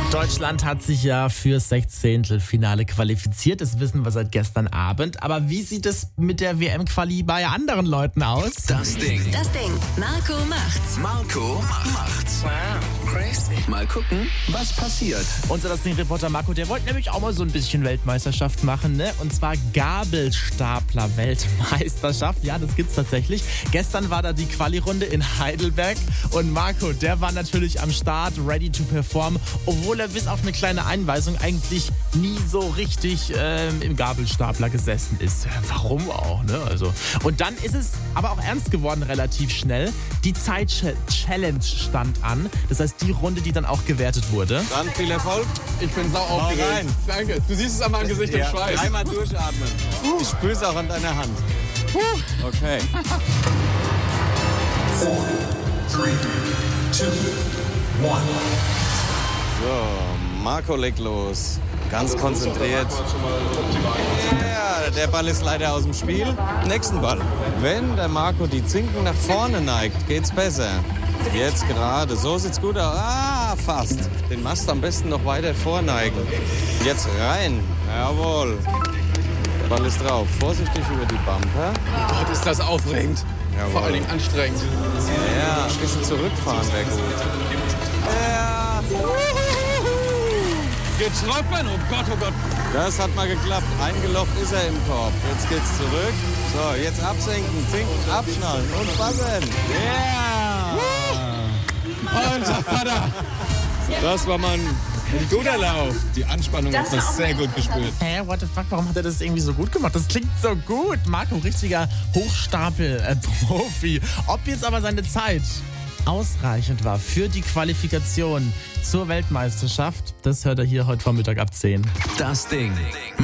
Deutschland hat sich ja fürs Sechzehntelfinale qualifiziert. Das wissen wir seit gestern Abend. Aber wie sieht es mit der WM-Quali bei anderen Leuten aus? Das Ding. Marco macht's. Marco macht's. Wow, crazy. Mal gucken, was passiert. Unser Das Ding-Reporter Marco, der wollte nämlich auch mal so ein bisschen Weltmeisterschaft machen, ne? Und zwar Gabelstapler-Weltmeisterschaft. Ja, das gibt's tatsächlich. Gestern war da die Quali-Runde in Heidelberg. Und Marco, der war natürlich am Start, ready to perform, obwohl er bis auf eine kleine Einweisung eigentlich nie so richtig im Gabelstapler gesessen ist. Warum auch, ne? Also. Und dann ist es aber auch ernst geworden relativ schnell. Die Zeit-Challenge stand an. Das heißt, die Runde, die dann auch gewertet wurde. Dann viel Erfolg. Ich bin sau aufgeregt. Rein. Danke. Du siehst es an meinem Gesicht im Schweiß. Einmal durchatmen. Ich spüre es auch an deiner Hand. Okay. 4, 3, 2, 1. So, Marco legt los. Ganz konzentriert. Ja, der Ball ist leider aus dem Spiel. Nächsten Ball. Wenn der Marco die Zinken nach vorne neigt, geht's besser. Jetzt gerade. So sieht's gut aus. Ah, fast. Den machst du am besten noch weiter vorneigen. Jetzt rein. Jawohl. Der Ball ist drauf. Vorsichtig über die Bumper. Gott, ist das aufregend. Jawohl. Vor allen Dingen anstrengend. Ja, ein bisschen zurückfahren wäre gut. Ja. Getroffen? Oh Gott, oh Gott. Das hat mal geklappt. Eingelocht ist er im Korb. Jetzt geht's zurück. So, jetzt absenken, zinken, abschnallen und fassen. Ja! Alter Vater. Das war mal ein guter Lauf. Die Anspannung hat man sehr gut gespürt. Hä, what the fuck, warum hat er das irgendwie so gut gemacht? Das klingt so gut. Marco, richtiger Hochstapel-Profi. Ob jetzt aber seine Zeit ausreichend war für die Qualifikation zur Weltmeisterschaft, das hört er hier heute Vormittag ab 10. Das Ding.